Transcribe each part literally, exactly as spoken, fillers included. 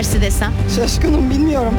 tersi desem? Şaşkınım, bilmiyorum.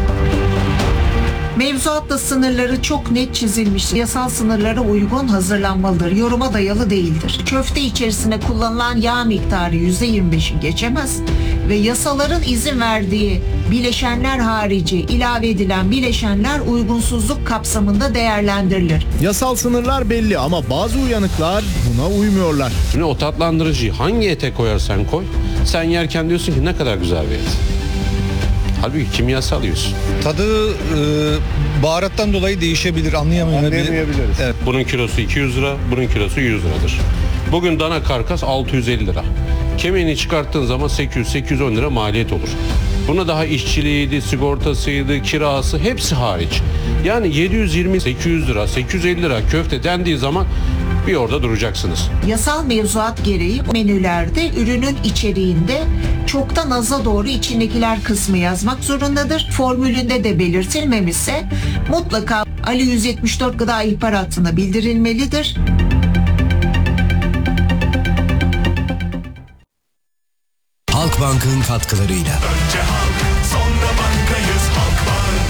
Mevzuatla sınırları çok net çizilmiş. Yasal sınırlara uygun hazırlanmalıdır. Yoruma dayalı değildir. Köfte içerisine kullanılan yağ miktarı yüzde yirmi beşi geçemez ve yasaların izin verdiği bileşenler harici ilave edilen bileşenler uygunsuzluk kapsamında değerlendirilir. Yasal sınırlar belli ama bazı uyanıklar buna uymuyorlar. Şimdi o tatlandırıcıyı hangi ete koyarsan koy, sen yerken diyorsun ki ne kadar güzel bir et. Halbuki kimyasal yiyorsun. Tadı e, baharattan dolayı değişebilir, anlayamayabiliriz. Evet. Bunun kilosu iki yüz lira, bunun kilosu yüz liradır. Bugün dana karkas altı yüz elli lira. Kemiğini çıkarttığın zaman sekiz yüz sekiz yüz on lira maliyet olur. Buna daha işçiliğiydi, sigortasıydı, kirası hepsi hariç. Yani yedi yüz yirmi sekiz yüz lira, sekiz yüz elli lira köfte dendiği zaman bir orada duracaksınız. Yasal mevzuat gereği menülerde ürünün içeriğinde çoktan aza doğru içindekiler kısmı yazmak zorundadır. Formülünde de belirtilmemişse mutlaka Ali yüz yetmiş dört gıda ihbar hattına bildirilmelidir. Halkbank'ın katkılarıyla. Önce halk, sonra bankayız Halkbank.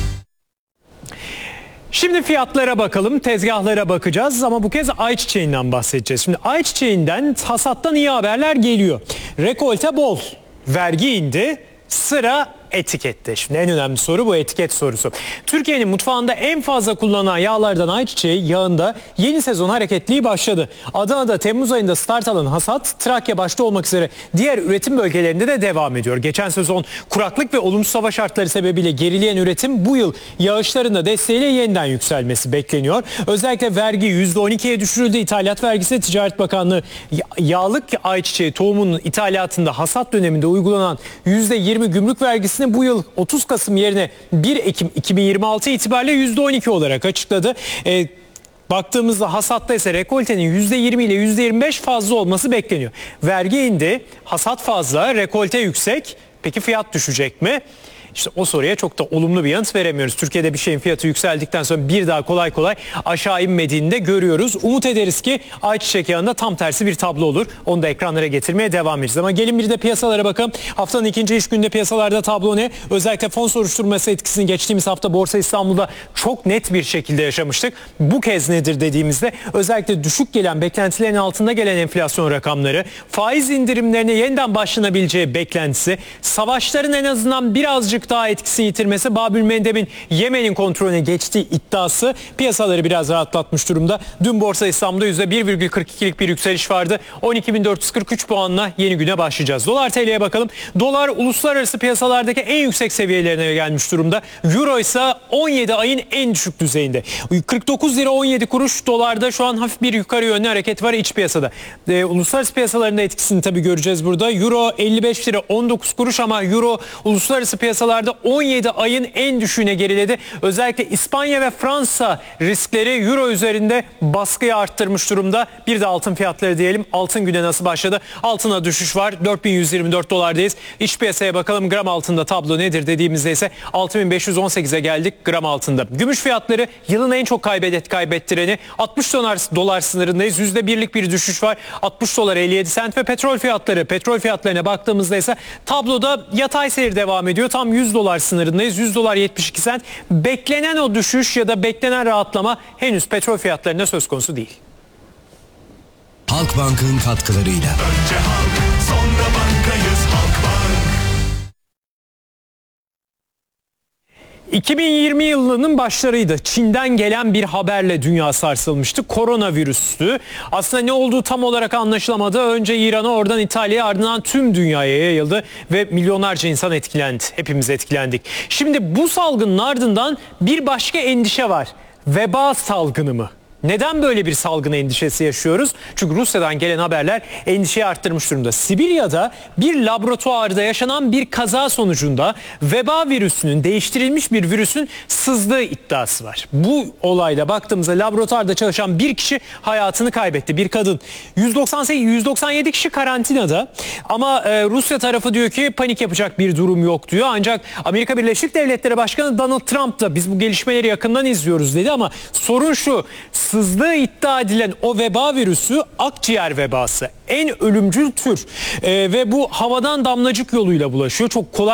Şimdi fiyatlara bakalım, tezgahlara bakacağız ama bu kez ayçiçeğinden bahsedeceğiz. Şimdi ayçiçeğinden, hasattan iyi haberler geliyor. Rekolte bol, vergi indi, sıra etikette. Şimdi en önemli soru bu etiket sorusu. Türkiye'nin mutfağında en fazla kullanılan yağlardan ayçiçeği yağında yeni sezon hareketliği başladı. Adana'da Temmuz ayında start alan hasat Trakya başta olmak üzere diğer üretim bölgelerinde de devam ediyor. Geçen sezon kuraklık ve olumsuz hava şartları sebebiyle gerileyen üretim bu yıl yağışların da desteğiyle yeniden yükselmesi bekleniyor. Özellikle vergi yüzde on ikiye düşürüldü. İthalat vergisi Ticaret Bakanlığı yağlık ayçiçeği tohumunun ithalatında hasat döneminde uygulanan yüzde yirmi gümrük vergisini bu yıl otuz Kasım yerine bir Ekim iki bin yirmi altı itibariyle yüzde on iki olarak açıkladı. E, baktığımızda hasatta ise rekoltenin yüzde yirmi ile yüzde yirmi beş fazla olması bekleniyor. Vergi indi, hasat fazla, rekolte yüksek. Peki fiyat düşecek mi? İşte o soruya çok da olumlu bir yanıt veremiyoruz. Türkiye'de bir şeyin fiyatı yükseldikten sonra bir daha kolay kolay aşağı inmediğini de görüyoruz. Umut ederiz ki ayçiçek yağında tam tersi bir tablo olur. Onu da ekranlara getirmeye devam edeceğiz. Ama gelin bir de piyasalara bakalım. Haftanın ikinci iş gününde piyasalarda tablo ne? Özellikle fon soruşturması etkisini geçtiğimiz hafta Borsa İstanbul'da çok net bir şekilde yaşamıştık. Bu kez nedir dediğimizde özellikle düşük gelen, beklentilerin altında gelen enflasyon rakamları, faiz indirimlerine yeniden başlanabileceği beklentisi, savaşların en azından birazcık daha etkisi yitirmesi, Babülmendeb'in Yemen'in kontrolüne geçtiği iddiası piyasaları biraz rahatlatmış durumda. Dün Borsa İstanbul'da yüzde bir virgül kırk ikilik bir yükseliş vardı. on iki bin dört yüz kırk üç puanla yeni güne başlayacağız. Dolar T L'ye bakalım. Dolar uluslararası piyasalardaki en yüksek seviyelerine gelmiş durumda. Euro ise on yedi ayın en düşük düzeyinde. kırk dokuz lira on yedi kuruş dolarda şu an hafif bir yukarı yönlü hareket var iç piyasada. Ee, uluslararası piyasaların da etkisini tabii göreceğiz burada. Euro elli beş lira on dokuz kuruş ama Euro uluslararası piyasalarda on yedi ayın en düşüğüne geriledi. Özellikle İspanya ve Fransa riskleri Euro üzerinde baskıyı arttırmış durumda. Bir de altın fiyatları diyelim. Altın güne nasıl başladı? Altına düşüş var. dört bin yüz yirmi dört dolardayız. İç piyasaya bakalım. Gram altında tablo nedir dediğimizde ise altı bin beş yüz on sekize geldik gram altında. Gümüş fiyatları yılın en çok kaybedet kaybettireni altmış dolar sınırındayız. yüzde birlik bir düşüş var. altmış dolar elli yedi sent ve petrol fiyatları. Petrol fiyatlarına baktığımızda ise tabloda yatay seyir devam ediyor. Tam yüz dolar sınırındayız. yüz dolar yetmiş iki sent. Beklenen o düşüş ya da beklenen rahatlama henüz petrol fiyatlarında söz konusu değil. Halkbank'ın katkılarıyla. Önce halk, sonra bankayız Halkbank. iki bin yirmi yılının başlarıydı. Çin'den gelen bir haberle dünya sarsılmıştı. Koronavirüstü. Aslında ne olduğu tam olarak anlaşılamadı. Önce İran'a, oradan İtalya'ya, ardından tüm dünyaya yayıldı ve milyonlarca insan etkilendi. Hepimiz etkilendik. Şimdi bu salgının ardından bir başka endişe var. Veba salgını mı? Neden böyle bir salgın endişesi yaşıyoruz? Çünkü Rusya'dan gelen haberler endişeyi arttırmış durumda. Sibirya'da bir laboratuvarda yaşanan bir kaza sonucunda veba virüsünün, değiştirilmiş bir virüsün sızdığı iddiası var. Bu olayda baktığımızda laboratuvarda çalışan bir kişi hayatını kaybetti. Bir kadın. yüz doksan sekiz yüz doksan yedi kişi karantinada ama e, Rusya tarafı diyor ki panik yapacak bir durum yok diyor. Ancak Amerika Birleşik Devletleri Başkanı Donald Trump da biz bu gelişmeleri yakından izliyoruz dedi ama sorun şu: sızdığı iddia edilen o veba virüsü akciğer vebası. En ölümcül tür ee, ve bu havadan damlacık yoluyla bulaşıyor. Çok kolay